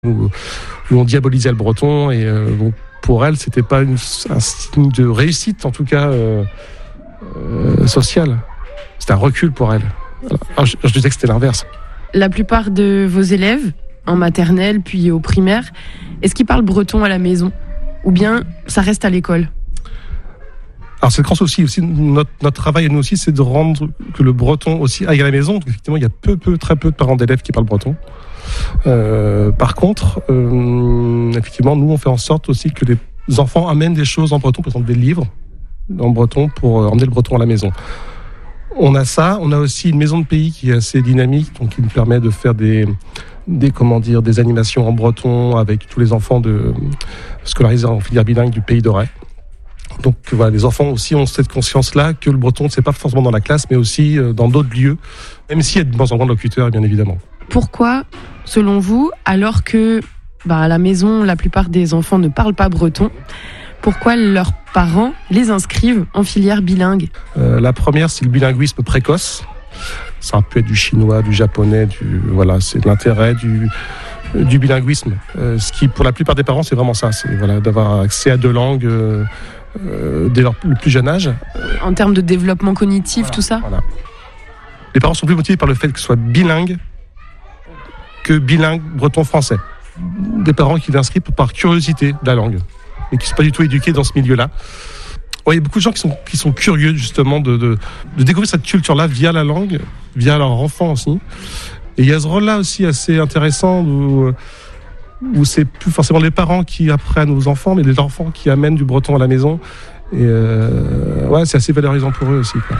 où on diabolisait le breton. Et bon, pour elle, c'était pas un signe de réussite, en tout cas sociale. C'était un recul pour elle. Alors, je disais que c'était l'inverse. La plupart de vos élèves, en maternelle puis au primaire, est-ce qu'ils parlent breton à la maison ? Ou bien ça reste à l'école ? Alors c'est le grand souci aussi. Notre travail à nous aussi, c'est de rendre que le breton aussi aille à la maison. Donc, effectivement, il y a très peu de parents d'élèves qui parlent breton. Par contre, effectivement, nous on fait en sorte aussi que les enfants amènent des choses en breton, par exemple des livres en breton pour emmener le breton à la maison. On a ça. On a aussi une maison de pays qui est assez dynamique, donc qui nous permet de faire des animations en breton avec tous les enfants scolarisés en filière bilingue du Pays d'Auray. Donc voilà, les enfants aussi ont cette conscience-là que le breton, c'est pas forcément dans la classe, mais aussi dans d'autres lieux, même s'il y a de moins en moins de locuteurs, bien évidemment. Pourquoi, selon vous, alors que à la maison, la plupart des enfants ne parlent pas breton, pourquoi leurs parents les inscrivent en filière bilingue ? La première, c'est le bilinguisme précoce. Ça peut être du chinois, du japonais, c'est l'intérêt du bilinguisme. Ce qui, pour la plupart des parents, c'est vraiment ça, c'est d'avoir accès à deux langues dès le plus jeune âge. En termes de développement cognitif, tout ça ? Voilà. Les parents sont plus motivés par le fait que ce soit bilingue que bilingue breton-français. Des parents qui l'inscrivent par curiosité de la langue et qui ne sont pas du tout éduqués dans ce milieu-là. Il y a beaucoup de gens qui sont curieux justement de découvrir cette culture-là via la langue, via leur enfant aussi. Et il y a ce rôle-là aussi assez intéressant où c'est plus forcément les parents qui apprennent aux enfants, mais les enfants qui amènent du breton à la maison. Et c'est assez valorisant pour eux aussi, quoi.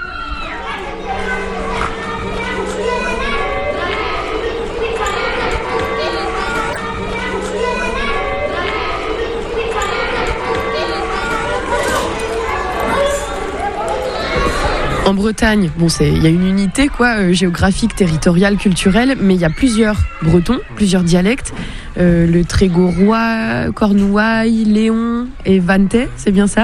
En Bretagne, il y a une unité géographique, territoriale, culturelle, mais il y a plusieurs bretons, plusieurs dialectes. Le trégorois, cornouaille, léon et vantais, c'est bien ça ?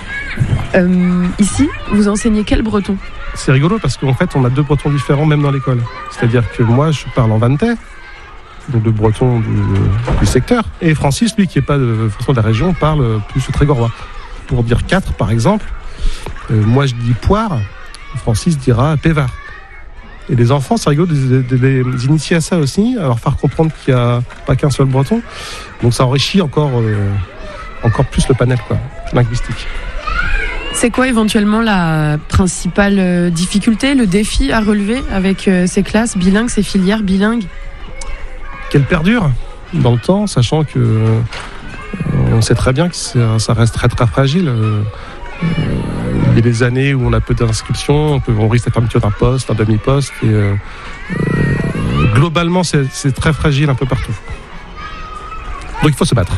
Ici, vous enseignez quel breton ? C'est rigolo parce qu'en fait, on a deux bretons différents même dans l'école. C'est-à-dire que moi, je parle en vantais, donc le breton du secteur. Et Francis, lui, qui n'est pas de la région, parle plus le trégorois. Pour dire 4, par exemple, moi je dis poire, Francis dira pévard. Et les enfants, c'est rigolo de les initier à ça aussi, à leur faire comprendre qu'il n'y a pas qu'un seul breton. Donc ça enrichit encore plus le panel linguistique. C'est quoi éventuellement la principale difficulté, le défi à relever avec ces classes bilingues, ces filières bilingues ? Qu'elles perdurent dans le temps, sachant que on sait très bien que ça reste très très fragile. Il y a des années où on a peu d'inscriptions, on risque la fermeture d'un poste, un demi-poste. Et globalement, c'est très fragile un peu partout. Donc il faut se battre.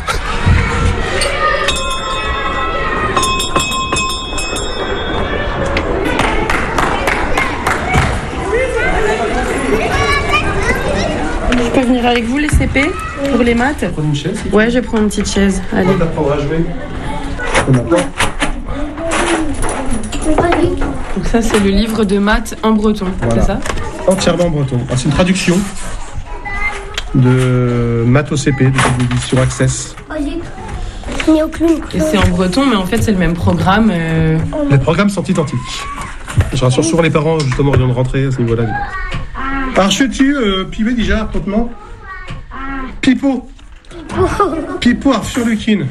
Je peux venir avec vous les CP pour les maths ? Prendre une chaise. Ouais, je vais prendre une petite chaise. Allez. On t'apprendra à jouer. Donc ça, c'est le livre de maths en breton, voilà. C'est ça ? Entièrement en breton. C'est une traduction de maths au CP, de l'édition Access. Et c'est en breton, mais en fait, c'est le même programme. Les programmes sont identiques. Je rassure souvent les parents, justement, de rentrer à ce niveau-là. Alors, tu pivet déjà, complètement. Pipo, Arfurlukine.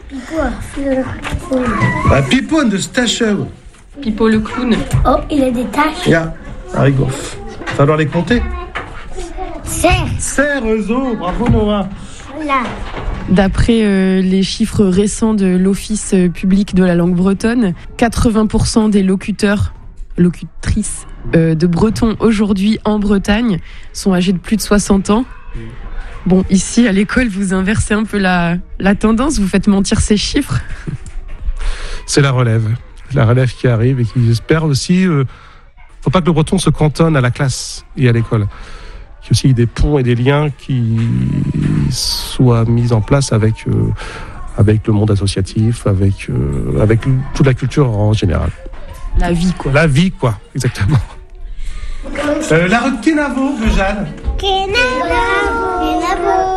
Pipo de Stachel. Pipo le clown. Oh, il a des taches. Ya, Arigo. Va falloir les compter. Serre, Zo, bravo Noah. Voilà. D'après les chiffres récents de l'Office public de la langue bretonne, 80% des locutrices de breton aujourd'hui en Bretagne sont âgées de plus de 60 ans. Bon, ici, à l'école, vous inversez un peu la tendance, vous faites mentir ces chiffres. C'est la relève qui arrive et qui, j'espère aussi... faut pas que le breton se cantonne à la classe et à l'école. Qu'il y ait aussi des ponts et des liens qui soient mis en place avec le monde associatif, avec toute la culture en général. La vie, quoi. La vie, quoi, exactement. La rue de Kenavo, de Jeanne. Kenavo.